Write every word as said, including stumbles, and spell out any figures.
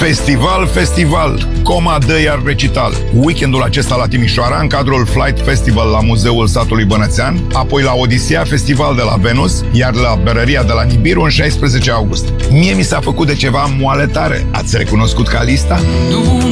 Festival, festival, coma dă iar recital. Weekendul acesta la Timișoara, în cadrul Flight Festival la Muzeul Satului Bănățean, apoi la Odisea Festival de la Venus, iar la Berăria de la Nibiru în șaisprezece august. Mie mi s-a făcut de ceva moale tare. Ați recunoscut Calista?